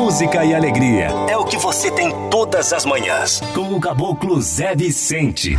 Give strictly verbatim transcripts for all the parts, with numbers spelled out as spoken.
música e alegria. É o que você tem todas as manhãs. Com o Caboclo Zé Vicente.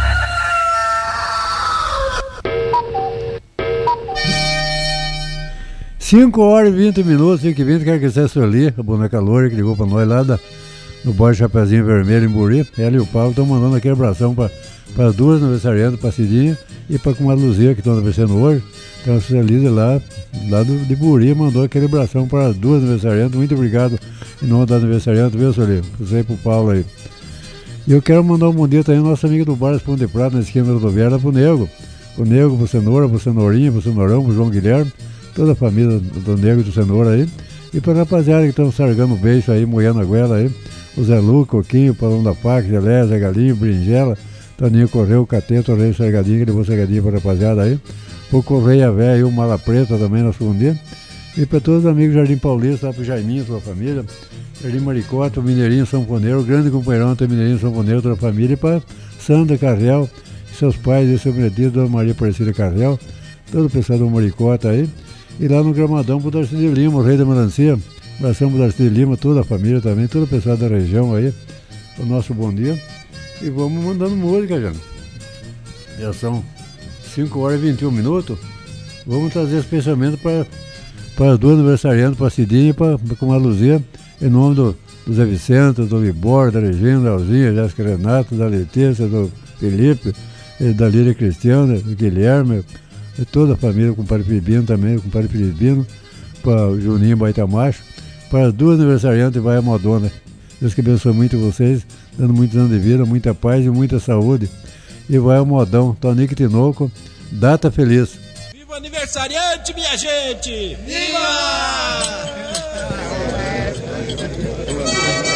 cinco horas e vinte minutos, cinco e vinte, quero que você ali, a boneca loura que ligou pra nós lá da, no bairro Chapeuzinho Vermelho, em Buri. Ela e o Paulo estão mandando aquele abração para as duas aniversariantes, para a Cidinha e para a comadre Luzia, que estão aniversariando hoje. Então a Suzelise lá, lá do, de Buri, mandou aquele abração para as duas aniversariantes. Muito obrigado em nome da aniversariante, viu, Sueli? Você e pro Paulo aí. E eu quero mandar um bom dia também ao nosso amigo do Bar Pão de Prata, na esquina da rodoviária, pro Nego. Pro Nego, pro Cenoura, pro Cenourinha, pro Cenourão, pro João Guilherme. Toda a família do Negro e do Cenoura aí. E para a rapaziada que estão sargando o beijo aí, moendo a goela aí. O Zé Lu, Coquinho, Palão da Pac, Gelé, Zé Galinho, Brinjela, Toninho Correio, Cateto, Rei Sargadinho, que levou Sargadinho para a rapaziada aí. O Correia Véia e o Mala Preta também na segunda. E para todos os amigos do Jardim Paulista, lá para o Jaiminho, sua família. Jardim Maricota, o Mineirinho Sanfoneiro, o grande companheirão do Mineirinho Sanfoneiro, toda a família. E para Sandra Carreal, seus pais e seu marido, Dona Maria Aparecida Carreal, todo o pessoal do Maricota aí. E lá no Gramadão pro Darcy de Lima, o rei da melancia. Abração pro Darcy de Lima, toda a família também, todo o pessoal da região aí. O nosso bom dia. E vamos mandando música, já. Já são cinco horas e vinte e um minutos. Vamos trazer especialmente para as duas aniversariantes, para a Cidinha e para a Luzia, em nome do, do Zé Vicente, do Libor, da Regina, da Alzinha, da Jéssica Renato, da Letícia, do Felipe, da Líria Cristiana, do Guilherme. E toda a família, com o Padre Filipino também, com o Padre Filipino, para o Juninho Baitamacho, para as duas aniversariantes e vai a Madonna. Deus que abençoe muito vocês, dando muitos anos de vida, muita paz e muita saúde. E vai ao modão, Tonico Tinoco, data feliz. Viva aniversariante, minha gente! Viva!